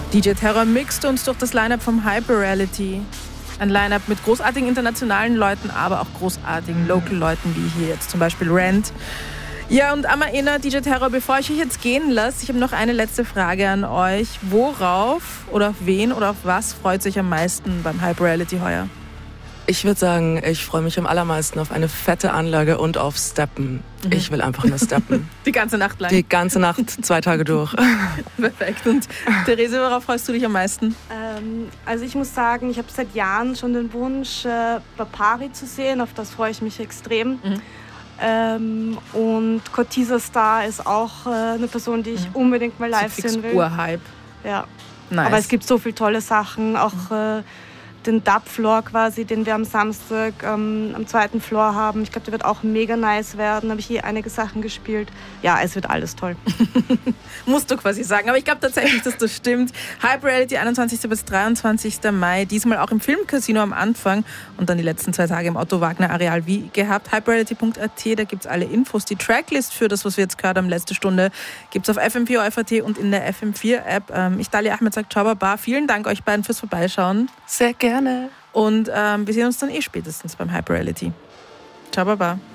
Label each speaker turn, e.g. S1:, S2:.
S1: DJ Terror mixt uns durch das Line-Up vom Hyper Reality. Ein Line-Up mit großartigen internationalen Leuten, aber auch großartigen Local-Leuten, wie hier jetzt zum Beispiel Rent. Ja, und Amaena, DJ Terror, bevor ich euch jetzt gehen lasse, ich habe noch eine letzte Frage an euch. Worauf oder auf wen oder auf was freut sich am meisten beim Hyper Reality heuer?
S2: Ich würde sagen, ich freue mich am allermeisten auf eine fette Anlage und auf Steppen. Ich will einfach nur steppen.
S1: Die ganze Nacht lang?
S2: Die ganze Nacht, 2 Tage durch.
S1: Perfekt. Und Therese, worauf freust du dich am meisten?
S3: Also ich muss sagen, ich habe seit Jahren schon den Wunsch, Bapari zu sehen. Auf das freue ich mich extrem. Und Cortisa Star ist auch eine Person, die ich unbedingt mal live sehen will.
S1: Urhype.
S3: Ja.
S1: Nice.
S3: Aber es gibt so viele tolle Sachen, auch den Dub-Floor quasi, den wir am Samstag am 2. Floor haben. Ich glaube, der wird auch mega nice werden. Da habe ich hier einige Sachen gespielt. Ja, es wird alles toll.
S1: Musst du quasi sagen. Aber ich glaube tatsächlich, dass das stimmt. Hyper Reality 21. bis 23. Mai. Diesmal auch im Filmcasino am Anfang und dann die letzten 2 Tage im Otto Wagner Areal wie gehabt. hyperreality.at, da gibt es alle Infos. Die Tracklist für das, was wir jetzt gehört haben, letzte Stunde, gibt es auf FM4 FAT und in der FM4-App. Ich, Dalia Ahmed, sage ciao, baba. Vielen Dank euch beiden fürs Vorbeischauen.
S2: Sehr gerne.
S1: Und wir sehen uns dann spätestens beim Hyper Reality. Ciao, baba.